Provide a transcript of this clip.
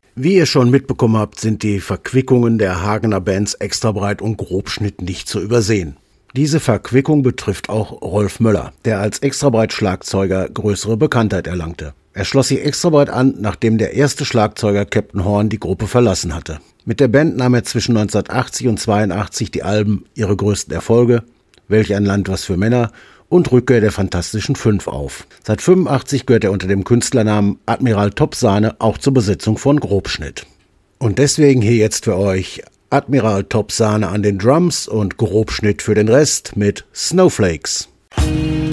Wie ihr schon mitbekommen habt, sind die Verquickungen der Hagener Bands Extrabreit und Grobschnitt nicht zu übersehen. Diese Verquickung betrifft auch Rolf Möller, der als Extrabreit-Schlagzeuger größere Bekanntheit erlangte. Er schloss sich Extrabreit an, nachdem der erste Schlagzeuger Captain Horn die Gruppe verlassen hatte. Mit der Band nahm er zwischen 1980 und 1982 die Alben Ihre größten Erfolge, Welch ein Land, was für Männer und Rückkehr der Fantastischen Fünf auf. Seit 1985 gehört er unter dem Künstlernamen Admiral Topsahne auch zur Besetzung von Grobschnitt. Und deswegen hier jetzt für euch Admiral Topsahne an den Drums und Grobschnitt für den Rest mit Snowflakes.